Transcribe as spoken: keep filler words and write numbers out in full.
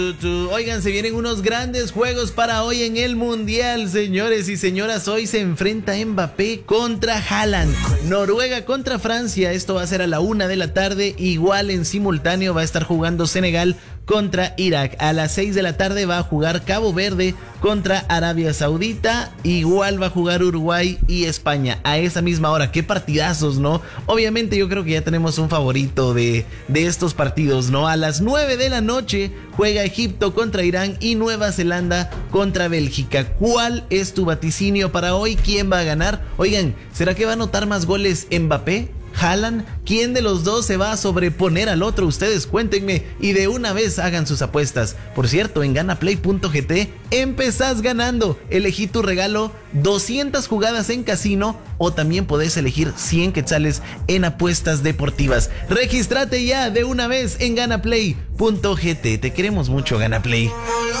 Oigan, se vienen unos grandes juegos para hoy en el Mundial, señores y señoras. Hoy se enfrenta Mbappé contra Haaland. Noruega contra Francia. Esto va a ser a la una de la tarde. Igual en simultáneo va a estar jugando Senegal contra Irak. A las seis de la tarde va a jugar Cabo Verde contra Arabia Saudita. Igual va a jugar Uruguay y España a esa misma hora. Qué partidazos, ¿no? Obviamente yo creo que ya tenemos un favorito de, de estos partidos, ¿no? A las nueve de la noche juega Egipto contra Irán y Nueva Zelanda contra Bélgica. ¿Cuál es tu vaticinio para hoy? ¿Quién va a ganar? Oigan, ¿será que va a anotar más goles Mbappé? ¿Haaland? ¿Quién de los dos se va a sobreponer al otro? Ustedes cuéntenme y de una vez hagan sus apuestas. Por cierto, en ganaplay punto gt empezás ganando. Elegí tu regalo, doscientas jugadas en casino, o también podés elegir cien quetzales en apuestas deportivas. Regístrate ya de una vez en ganaplay punto gt. Te queremos mucho, Ganaplay.